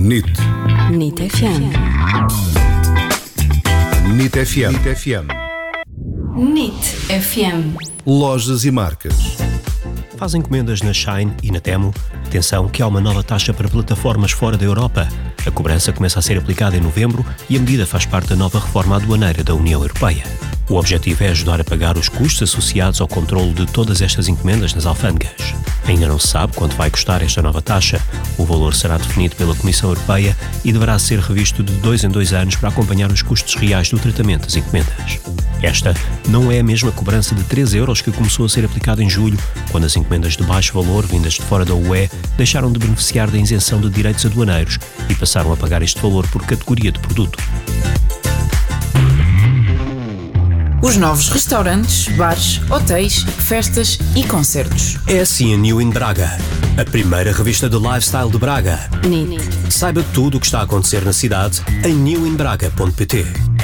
NIT. NIT FM. NIT FM. NIT FM. Lojas e marcas. Faz encomendas na Shein e na Temu? Atenção que há uma nova taxa para plataformas fora da Europa. A cobrança começa a ser aplicada em novembro e a medida faz parte da nova reforma aduaneira da União Europeia. O objetivo é ajudar a pagar os custos associados ao controlo de todas estas encomendas nas alfândegas. Ainda não se sabe quanto vai custar esta nova taxa. O valor será definido pela Comissão Europeia e deverá ser revisto de 2 em 2 anos para acompanhar os custos reais do tratamento das encomendas. Esta não é a mesma cobrança de 3 euros que começou a ser aplicada em julho, quando as encomendas de baixo valor vindas de fora da UE deixaram de beneficiar da isenção de direitos aduaneiros e passaram a pagar este valor por categoria de produto. Os novos restaurantes, bares, hotéis, festas e concertos. É assim a New in Braga, a primeira revista de lifestyle de Braga. NIT. Saiba tudo o que está a acontecer na cidade em newinbraga.pt.